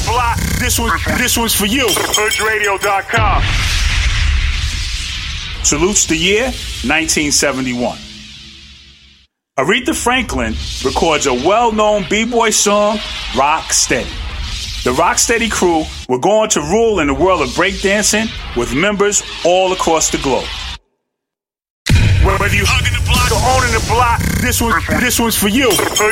the block, this one's for you. HoodRadio.com. Salutes the year 1971. Aretha Franklin records a well-known b-boy song, Rock Steady. The Rocksteady crew were going to rule in the world of breakdancing with members all across the globe. Whether you hugging the block or owning the block, this one's for you.